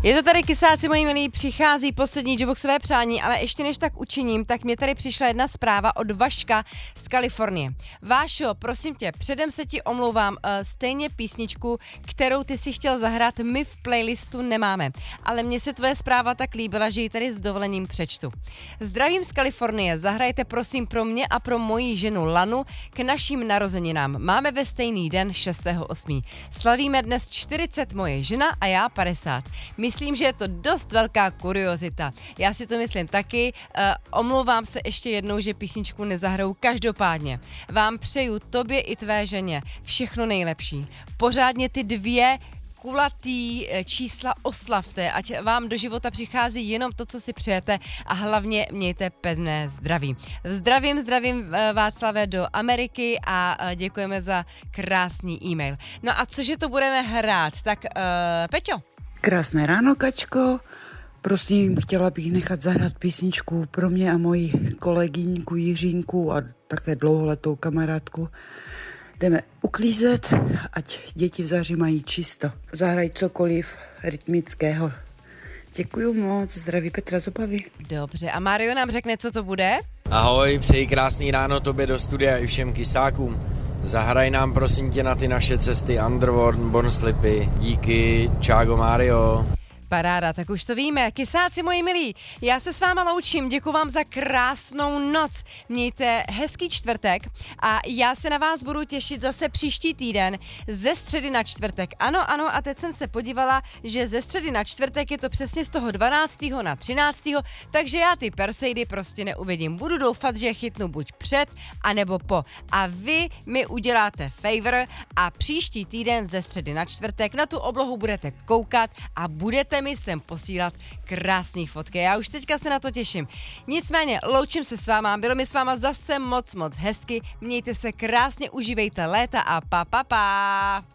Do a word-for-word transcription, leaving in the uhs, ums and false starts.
Je to tady, kysáci moji milí, přichází poslední Joboxové přání, ale ještě než tak učiním, tak mě tady přišla jedna zpráva od Vaška z Kalifornie. Vášo, prosím tě, předem se ti omlouvám, uh, stejně písničku, kterou ty si chtěl zahrát, my v playlistu nemáme, ale mně se tvoje zpráva tak líbila, že ji tady s dovolením přečtu. Zdravím z Kalifornie, zahrajte prosím pro mě a pro moji ženu Lanu k našim narozeninám. Máme ve stejný den šestého osmého Slavíme dnes čtyřicet, moje žena a já padesát. Myslím, že je to dost velká kuriozita. Já si to myslím taky. Uh, omlouvám se ještě jednou, že písničku nezahraju. Každopádně vám přeju, tobě i tvé ženě, všechno nejlepší. Pořádně ty dvě kulatý čísla oslavte, ať vám do života přichází jenom to, co si přejete a hlavně mějte pevné zdraví. Zdravím, zdravím Václave do Ameriky a děkujeme za krásný e-mail. No a cože to budeme hrát? Tak uh, Peťo. Krásné ráno, Kačko. Prosím, chtěla bych nechat zahrát písničku pro mě a moji kolegyňku Jiřínku a také dlouholetou kamarádku. Jdeme uklízet, ať děti v září mají čisto. Zahraj cokoliv rytmického. Děkuju moc, zdraví Petra z Opavy. Dobře, a Mario nám řekne, co to bude? Ahoj, přeji krásný ráno tobě do studia i všem kysákům. Zahraj nám prosím tě na ty naše cesty Underworld, Born Slippy. Díky, čágo Mario. Paráda, tak už to víme. Kysáci moji milí, já se s váma loučím, děkuji vám za krásnou noc. Mějte hezký čtvrtek a já se na vás budu těšit zase příští týden ze středy na čtvrtek. Ano, ano, a teď jsem se podívala, že ze středy na čtvrtek je to přesně z toho dvanáctého na třináctého takže já ty Perseidy prostě neuvidím. Budu doufat, že je chytnu buď před, anebo po. A vy mi uděláte favor a příští týden ze středy na čtvrtek na tu oblohu budete koukat a budete mi sem posílat krásný fotky. Já už teďka se na to těším. Nicméně, loučím se s váma, bylo mi s váma zase moc, moc hezky. Mějte se krásně, užívejte léta a pa, pa, pa.